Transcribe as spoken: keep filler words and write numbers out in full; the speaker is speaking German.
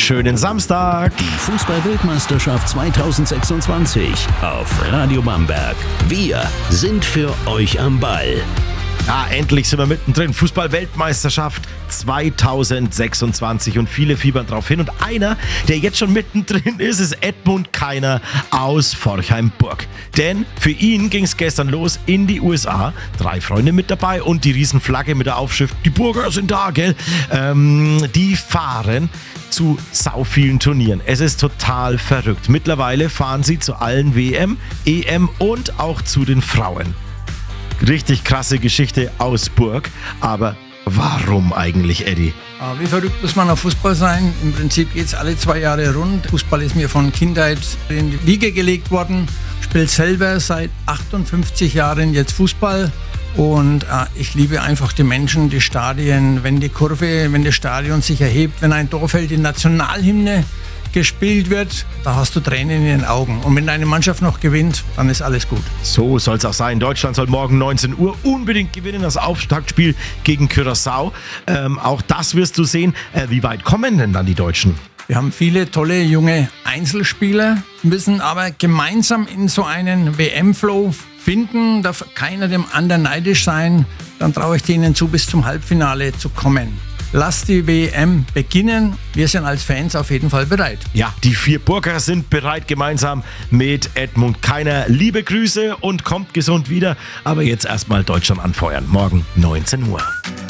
schönen Samstag. Die Fußball-Weltmeisterschaft zweitausendsechsundzwanzig auf Radio Bamberg. Wir sind für euch am Ball. Ja, endlich sind wir mittendrin. Fußball-Weltmeisterschaft zweitausendsechsundzwanzig und viele fiebern drauf hin. Und einer, der jetzt schon mittendrin ist, ist Edmund Keiner aus Forchheimburg. Denn für ihn ging es gestern los in die U S A. Drei Freunde mit dabei und die Riesenflagge mit der Aufschrift, die Burger sind da, gell? Ähm, die fahren zu sau vielen Turnieren. Es ist total verrückt. Mittlerweile fahren sie zu allen W M, E M und auch zu den Frauen. Richtig krasse Geschichte aus Burg, aber warum eigentlich, Eddie? Wie verrückt muss man auf Fußball sein? Im Prinzip geht es alle zwei Jahre rund. Fußball ist mir von Kindheit in die Wiege gelegt worden. Ich spiele selber seit achtundfünfzig Jahren jetzt Fußball und äh, ich liebe einfach die Menschen, die Stadien, wenn die Kurve, wenn das Stadion sich erhebt, wenn ein Tor fällt, die Nationalhymne gespielt wird, da hast du Tränen in den Augen. Und wenn deine Mannschaft noch gewinnt, dann ist alles gut. So soll es auch sein. Deutschland soll morgen neunzehn Uhr unbedingt gewinnen, das Auftaktspiel gegen Curaçao. Ähm, auch das wirst du sehen. Äh, wie weit kommen denn dann die Deutschen? Wir haben viele tolle junge Einzelspieler, müssen aber gemeinsam in so einen W M-Flow finden. Darf keiner dem anderen neidisch sein. Dann traue ich denen zu, bis zum Halbfinale zu kommen. Lass die W M beginnen. Wir sind als Fans auf jeden Fall bereit. Ja, die vier Burger sind bereit, gemeinsam mit Edmund Keiner. Liebe Grüße und kommt gesund wieder. Aber jetzt erstmal Deutschland anfeuern. Morgen neunzehn Uhr.